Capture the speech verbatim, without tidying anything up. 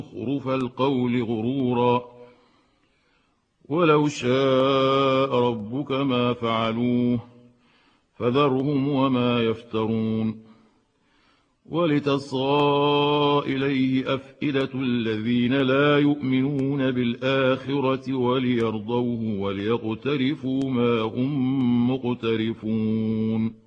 زخرف القول غرورا ولو شاء ربك ما فعلوه فذرهم وما يفترون ولتصغى إليه أفئدة الذين لا يؤمنون بالآخرة وليرضوه وليقترفوا ما هم مقترفون